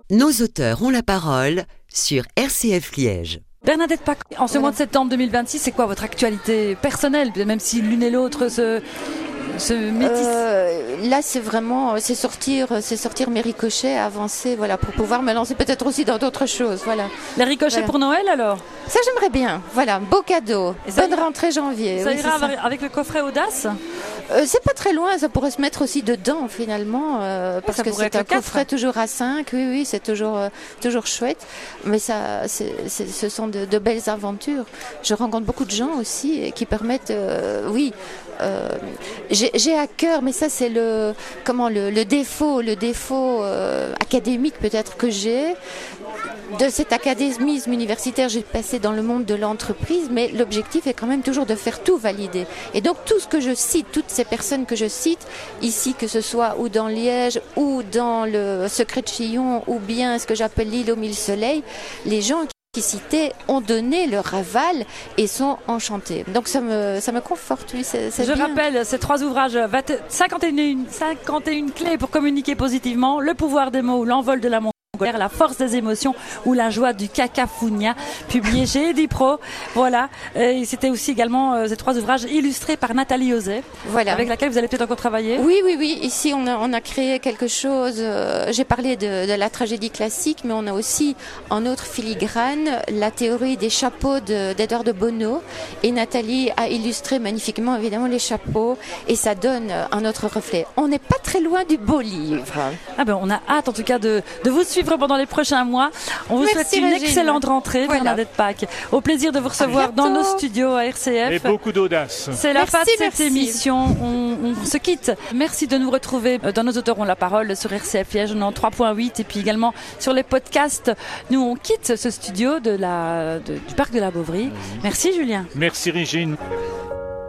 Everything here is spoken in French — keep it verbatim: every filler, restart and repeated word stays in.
Nos auteurs ont la parole sur R C F Liège. Bernadette Pack, en ce voilà. mois de septembre deux mille vingt-six, c'est quoi votre actualité personnelle, même si l'une et l'autre se... Ce euh, là c'est vraiment c'est sortir c'est sortir mes ricochets, avancer voilà pour pouvoir me lancer peut-être aussi dans d'autres choses voilà. Les ricochets voilà. Pour Noël alors? Ça j'aimerais bien voilà, beau cadeau. Bonne ira, rentrée janvier. Ça oui, ira ça. Avec le coffret Audace? Euh, c'est pas très loin, ça pourrait se mettre aussi dedans finalement euh, parce que c'est un coffret toujours à cinq, oui oui c'est toujours euh, toujours chouette, mais ça c'est, c'est, ce sont de, de belles aventures. Je rencontre beaucoup de gens aussi qui permettent euh, oui euh, j'ai, j'ai à cœur, mais ça c'est le comment le, le défaut le défaut euh, académique peut-être que j'ai. De cet académisme universitaire, j'ai passé dans le monde de l'entreprise, mais l'objectif est quand même toujours de faire tout valider. Et donc tout ce que je cite, toutes ces personnes que je cite, ici que ce soit ou dans Liège, ou dans le Secret de Chillon, ou bien ce que j'appelle l'île aux mille soleils, les gens qui citaient ont donné leur aval et sont enchantés. Donc ça me, ça me conforte, oui, c'est, c'est Je bien. rappelle ces trois ouvrages, cinquante et une, cinquante et une clés pour communiquer positivement, le pouvoir des mots, l'envol de la montagne, la force des émotions ou la joie du cacafounia, publié chez Edipro. Voilà. Et c'était aussi également euh, ces trois ouvrages illustrés par Nathalie Osé, voilà. Avec laquelle vous allez peut-être encore travailler. Oui, oui, oui. Ici, on a, on a créé quelque chose. Euh, j'ai parlé de, de la tragédie classique, mais on a aussi en autre filigrane la théorie des chapeaux de, d'Edouard de Bonneau. Et Nathalie a illustré magnifiquement, évidemment, les chapeaux. Et ça donne un autre reflet. On n'est pas très loin du beau livre. Ah ben, on a hâte, en tout cas, de, de vous suivre pendant les prochains mois. On vous Merci souhaite une Régine. excellente rentrée, voilà. Bernadette Pack. Au plaisir de vous recevoir dans nos studios à R C F. Et beaucoup d'audace. C'est la merci, fin de cette merci. émission. On, on se quitte. Merci de nous retrouver dans Nos auteurs ont la parole sur R C F Liège en trois point huit et puis également sur les podcasts. Nous, on quitte ce studio de la, de, du Parc de la Beauvrie. Merci Julien. Merci Régine.